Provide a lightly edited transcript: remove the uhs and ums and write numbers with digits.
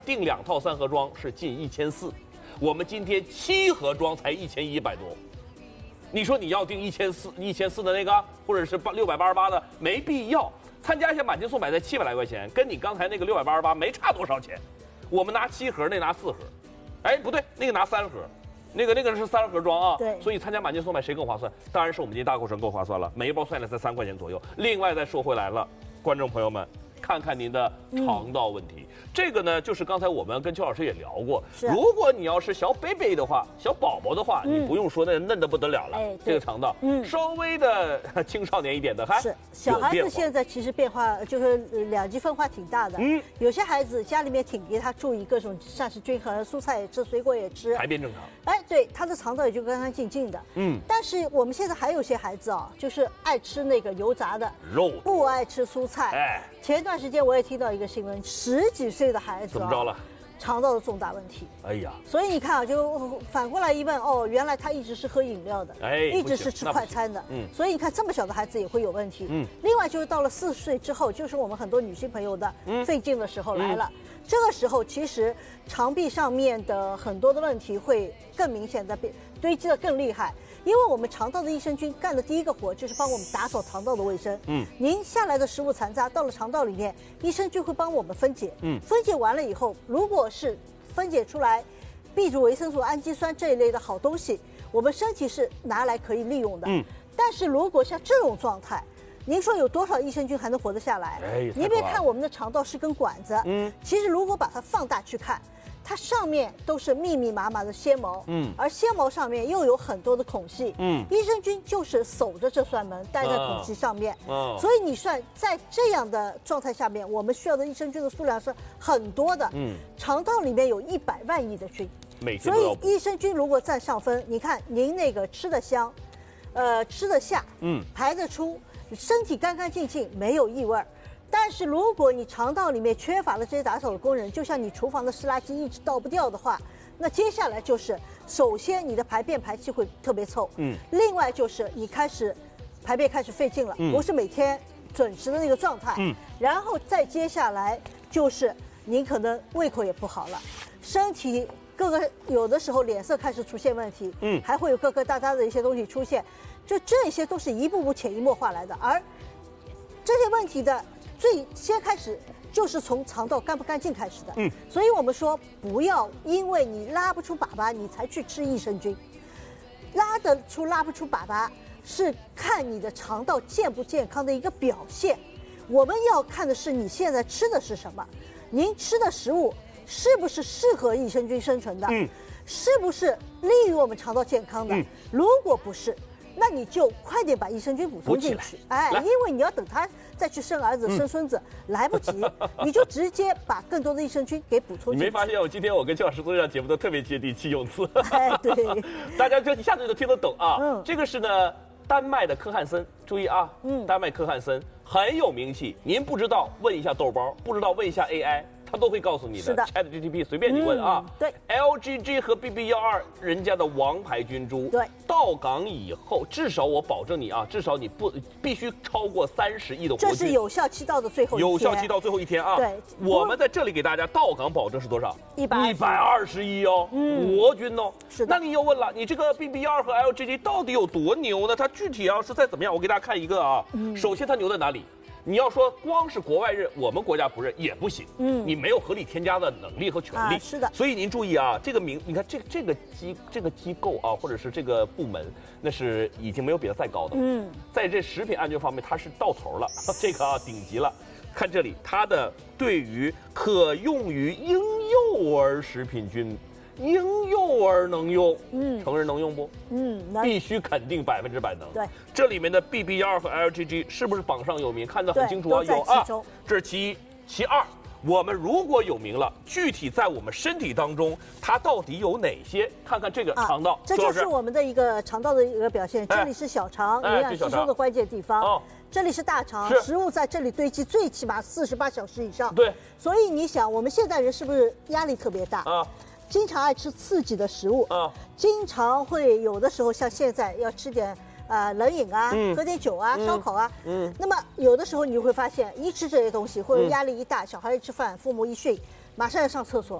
订2套3盒装是近1400，我们今天7盒装才1100多。你说你要订1400的那个，或者是688的，没必要。参加一下满金送买才700来块钱，跟你刚才那个688没差多少钱。我们拿7盒，那拿4盒。哎，不对，那个拿3盒。那个是3盒装啊， 对， 所以参加满金送买谁更划算？当然是我们今天大购城更划算了，每一包算下来才3块钱左右。另外再说回来了，观众朋友们，看看您的肠道问题。这个呢，就是刚才我们跟邱老师也聊过，如果你要是小 baby 的话，小宝宝的话，你不用说那嫩得不得了了，这个肠道，稍微的青少年一点的还是小孩子现在其实变化就是两极分化挺大的，有些孩子家里面挺给他注意各种膳食均衡，蔬菜也吃，水果也吃， 排便正常， 哎，对，他的肠道也就干干净净的，但是我们现在还有些孩子啊，就是爱吃那个油炸的肉， 不爱吃蔬菜，哎，前段时间我也听到一个新闻，10几岁的孩子怎么着了？ 肠道的重大问题。 哎呀， 所以你看啊，就反过来一问，哦，原来他一直是喝饮料的， 哎， 一直是吃快餐的，所以你看这么小的孩子也会有问题。另外就是到了40岁之后，就是我们很多女性朋友的费劲的时候来了。这个时候其实肠壁上面的很多的问题会更明显的堆积的更厉害。因为我们肠道的益生菌干的第一个活就是帮我们打扫肠道的卫生。您下来的食物残渣到了肠道里面，益生菌会帮我们分解。分解完了以后，如果是分解出来 B 族维生素、氨基酸这一类的好东西，我们身体是拿来可以利用的。但是如果像这种状态，您说有多少益生菌还能活得下来？你别看我们的肠道是根管子，其实如果把它放大去看，它上面都是密密麻麻的纤毛，而纤毛上面又有很多的孔隙，益生菌就是守着这扇门，待在孔隙上面，所以你算在这样的状态下面，我们需要的益生菌的数量是很多的，肠道里面有100万亿的菌，所以益生菌如果占上风，你看您那个吃得香，吃得下，排得出，身体干干净净，没有异味。但是如果你肠道里面缺乏了这些打扫的工人，就像你厨房的湿垃圾一直倒不掉的话，那接下来就是首先你的排便排气会特别臭，另外就是你开始排便开始费劲了，不是每天准时的那个状态，然后再接下来就是你可能胃口也不好了，身体各个有的时候脸色开始出现问题，还会有疙疙瘩瘩的一些东西出现，就这些都是一步步潜移默化来的，而这些问题的最先开始就是从肠道干不干净开始的，所以我们说不要因为你拉不出粑粑，你才去吃益生菌，拉得出拉不出粑粑是看你的肠道健不健康的一个表现。我们要看的是你现在吃的是什么，您吃的食物是不是适合益生菌生存的，是不是利于我们肠道健康的，如果不是，那你就快点把益生菌补充进去，哎，因为你要等他再去生儿子、生孙子，来不及，你就直接把更多的益生菌给补充进去。 你没发现今天我跟邱老师做这档节目都特别接地气用词？ 哎，对， 大家就一下子就听得懂啊。这个是呢，丹麦的科汉森，注意啊，丹麦科汉森很有名气。您不知道问一下豆包，不知道问一下 AI。他都会告诉你的。 是的 ，ChatGPT 随便你问啊。 对 ，LGG 和 BB12人家的王牌菌株， 对， 到港以后，至少我保证你啊，至少你必须超过30亿的活菌。 这是有效期到的最后一天。 有效期到最后一天啊。 对， 我们在这里给大家到港保证是多少？120亿哦，活菌哦。 是的。 那你又问了，你这个 BB12和 LGG 到底有多牛呢？它具体要是再怎么样，我给大家看一个啊。首先它牛在哪里？你要说光是国外认，我们国家不认也不行。你没有合理添加的能力和权利。 是的。 所以您注意啊，这个你看这个机构啊，或者是这个部门，那是已经没有比它再高的。在这食品安全方面，它是到头了，这个啊顶级了。看这里，它的对于可用于婴幼儿食品菌。婴幼儿能用，成人能用不？必须肯定100%能。 对， 这里面的 BB12和 LGG 是不是榜上有名？看得很清楚啊，有啊。这是其一，其二，我们如果有名了，具体在我们身体当中，它到底有哪些？看看这个肠道， 这就是我们的一个肠道的一个表现。这里是小肠，营养吸收的关键地方。这里是大肠，食物在这里堆积最起码48小时以上。 对， 所以你想，我们现代人是不是压力特别大啊？经常爱吃刺激的食物经常会有的时候像现在要吃点冷饮啊，喝点酒啊，烧烤啊，那么有的时候你就会发现，一吃这些东西或者压力一大，小孩一吃饭，父母一训， 马上要上厕所，